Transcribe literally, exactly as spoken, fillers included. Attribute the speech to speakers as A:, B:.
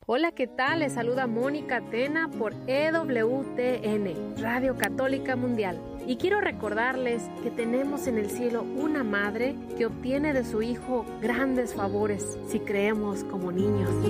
A: Hola, ¿qué tal? Les saluda Mónica Tena por E W T N, Radio Católica Mundial. Y quiero recordarles que tenemos en el cielo una madre que obtiene de su hijo grandes favores si creemos como niños.